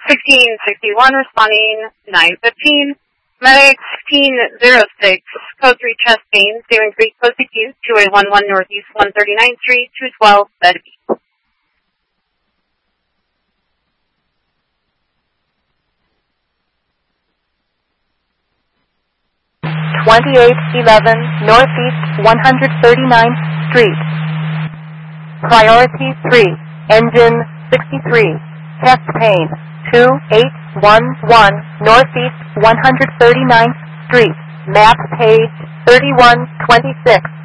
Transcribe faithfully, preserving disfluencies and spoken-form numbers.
sixteen sixty-one responding nine fifteen. Medic sixteen oh six, code three chest pain, Saving Creek, post acute, two eight one one Northeast one thirty-ninth Street, two twelve, bed B. twenty-eight eleven Northeast one thirty-ninth Street. Priority three, engine sixty-three, chest pain, two eight one one Northeast one thirty-ninth Street, map page thirty-one twenty-six.